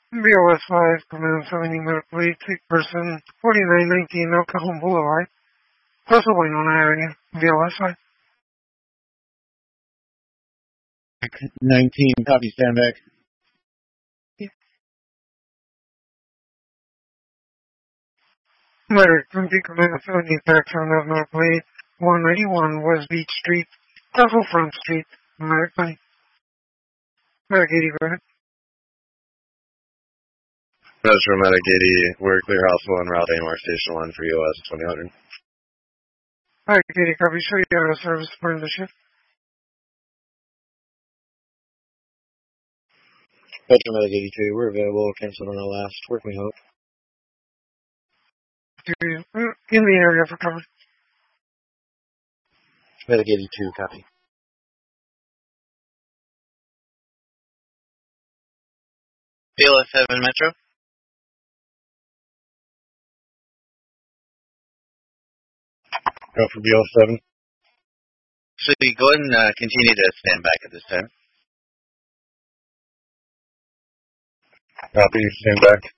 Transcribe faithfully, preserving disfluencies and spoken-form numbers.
B L S five, Command seventy Medical Aid, sick person, forty-nine nineteen El Cajon Boulevard, Paso Bueno area, B L S five. nineteen, copy, stand back. Letter twenty, Command seventy, Paxton of Medical Aid, one ninety-one West Beach Street, Castle Front Street, Medical Aid. Medic eighty, go ahead. Metro Medic eighty, we're clear hospital and route Amar Station one for U S twenty hundred. Medic eighty, copy, show you out of service for the shift. Metro Medic eighty-two, we're available, canceled on our last work, we hope. In the area for cover. Medic eighty-two, copy. B L S seven Metro. Go for B L S seven. So you go ahead and uh, continue to stand back at this time. Copy, stand back.